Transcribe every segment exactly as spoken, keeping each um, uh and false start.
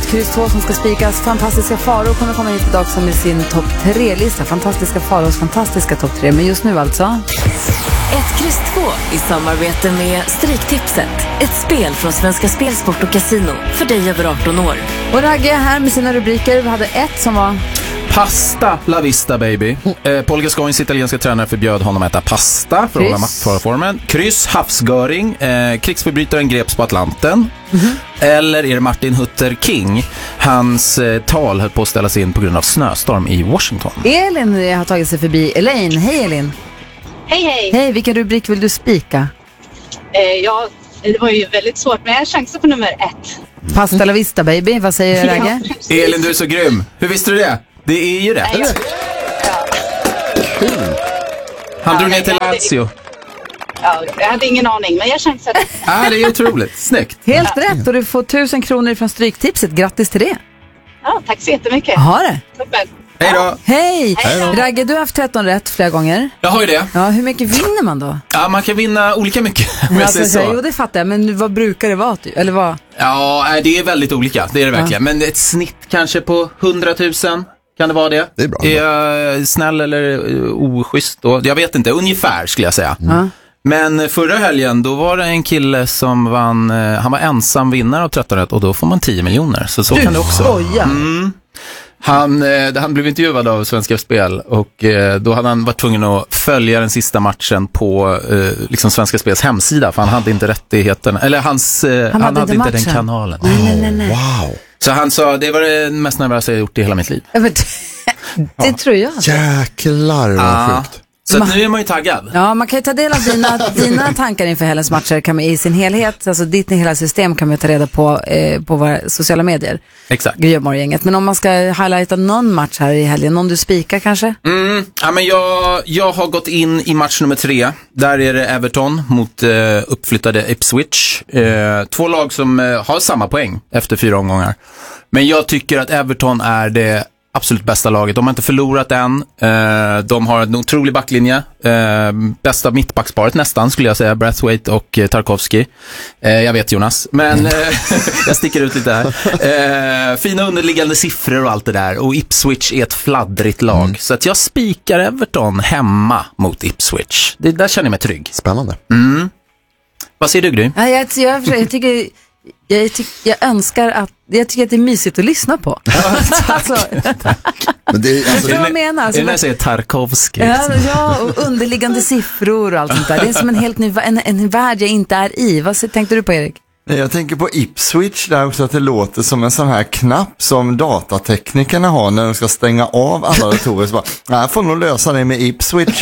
ett kryss två som ska spikas. Fantastiska Faro kommer komma hit idag också med sin topp tre-lista. Fantastiska Faros fantastiska topp tre. Men just nu alltså... Ett kryss två i samarbete med Stryktipset. Ett spel från Svenska Spelsport och Casino för dig över arton år. Och Ragge här med sina rubriker. Vi hade ett som var... Pasta la vista, baby. Eh, Paul Gascoignes italienska tränare förbjöd honom att äta pasta för att hålla maktförformen. Kryss, havsgöring. Eh, krigsförbrytaren greps på Atlanten. Mm-hmm. Eller är det Martin Luther King? Hans eh, tal höll på att ställas in på grund av snöstorm i Washington. Elin har tagit sig förbi. Elaine, hej Elin. Hej, hej. Hej, vilken rubrik vill du spika? Eh, ja, det var ju väldigt svårt, men jag chansar på nummer ett. Pasta la vista, baby. Vad säger Ragge? Ja, Elin, du är så grym. Hur visste du det? Det är ju rätt. Nej, jag... ja. Han ja, drog ner nej, till jag hade... Lazio. Ja, jag hade ingen aning, men jag chansade. Ah, det är otroligt. Snyggt. Helt ja. rätt, och du får tusen kronor från Stryktipset. Grattis till det. Ja, tack så jättemycket. Ha det. Toppen. Hej då. Hej. Hej då. Ragge, du har haft tretton rätt flera gånger. Jag har ju det. Ja, hur mycket vinner man då? Ja, man kan vinna olika mycket. Om jag säger så. Jo, det fattar jag. Men vad brukar det vara? Eller vad? Ja, det är väldigt olika. Det är det verkligen. Ja. Men ett snitt kanske på hundratusen. Kan det vara det? Det är bra. Är jag snäll eller oschysst då? Jag vet inte. Ungefär skulle jag säga. Mm. Men förra helgen, då var det en kille som vann, han var ensam vinnare av tretton rätt och då får man tio miljoner. Så så du, kan det också. Oja. Mm. Han, han blev intervjuad av Svenska Spel och då hade han varit tvungen att följa den sista matchen på liksom Svenska Spels hemsida, för han hade inte rättigheten, eller hans, han, han hade, hade inte den kanalen. Nej, nej, nej, nej. Wow. Så han sa, det var det mest nervösa jag gjort i hela mitt liv. Ja, men, det ja. tror jag. Jäklar vad ah. sjukt. Så nu är man ju taggad. Ja, man kan ju ta del av dina, dina tankar inför helgens matcher kan man, i sin helhet. Alltså ditt hela system kan man ta reda på eh, på våra sociala medier. Exakt. Grymmorgänget. Men om man ska highlighta någon match här i helgen, någon du spikar kanske? Mm, ja, men jag, jag har gått in i match nummer tre. Där är det Everton mot eh, uppflyttade Ipswich. Eh, två lag som eh, har samma poäng efter fyra omgångar. Men jag tycker att Everton är det absolut bästa laget. De har inte förlorat än. Eh, de har en otrolig backlinje. Eh, bästa mittbacksparet nästan skulle jag säga. Brathwaite och eh, Tarkovsky. Eh, jag vet Jonas. Men eh, jag sticker ut lite här. Eh, fina underliggande siffror och allt det där. Och Ipswich är ett fladdrigt lag. Mm. Så att jag spikar Everton hemma mot Ipswich. Det, där känner jag mig trygg. Spännande. Mm. Vad säger du, Gry? Ja, jag, jag, jag tycker... Jag, tyck, jag önskar att jag tycker att det är mysigt att lyssna på. alltså, Men det är alltså, det vad menar alltså, är det när jag säger Tarkovsky? Ja, ja, och underliggande siffror och allt sånt där. Det är som en helt ny en, en värld jag inte är i. Vad tänkte du på, Erik? Jag tänker på Ipswich där också, att det låter som en sån här knapp som datateknikerna har när de ska stänga av alla datorer. Så bara, nej, jag får nog lösa det med Ipswich.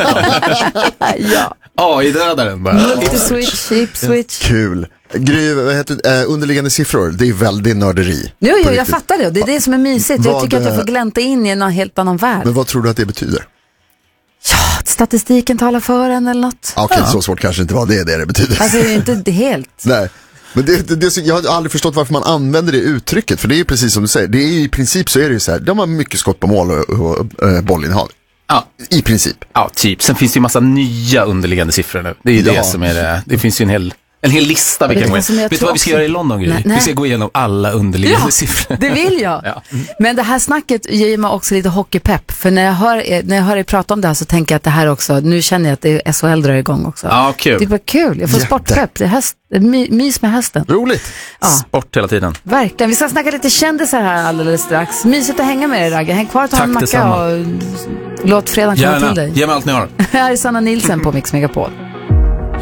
ja. Ja, i dödaren bara. Ipswich, Ipswich. Kul. Gry, vad heter det? Uh, underliggande siffror, det är väldigt nörderi. Jo, jo, jag fattar det. Det är det som är mysigt. Jag vad, tycker att jag får glänta in i en helt annan värld. Men vad tror du att det betyder? Ja, att statistiken talar för en eller något. Okej, okay, ja. så svårt kanske inte var det det, det betyder. Alltså, det är inte det helt. Nej, men det, det, det, jag har aldrig förstått varför man använder det uttrycket. För det är ju precis som du säger, det är ju, i princip så är det ju så här, de har mycket skott på mål och, och, och äh, bollinnehav. Ja. I princip. Ja, typ. Sen finns det ju massa nya underliggande siffror nu. Det är ju ja. det som är det. Det finns ju en hel... En hel lista vi kan gå in. Vet du vad vi ska göra i London, Gry? Vi ska gå igenom alla underliggande ja, siffror. Det vill jag. ja. Men det här snacket ger mig också lite hockeypepp. För när jag hör när jag hör er prata om det här så tänker jag att det här också, nu känner jag att det är S H L drar igång också. Ja, kul. Det är bara kul. Jag får Jätte. sportpepp. Det är häst, my, mys med hästen. Roligt. Ja. Sport hela tiden. Verkligen. Vi ska snacka lite kändisar här alldeles strax. Mysigt att hänga med dig, Ragge. Häng kvar och ta Tack en macka detsamma. och låt fredagen komma till dig. Ge mig allt ni har. Här är Sanna Nilsen på Mix Megapol.